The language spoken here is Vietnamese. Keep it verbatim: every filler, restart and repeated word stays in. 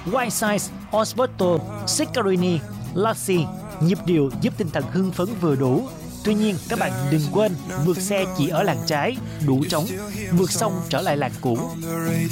Whiteside, Osborto, Siccarini, Lassi. Nhịp điệu giúp tinh thần hưng phấn vừa đủ. Tuy nhiên, các bạn đừng quên vượt xe chỉ ở làn trái, đủ trống, vượt xong trở lại làn cũ.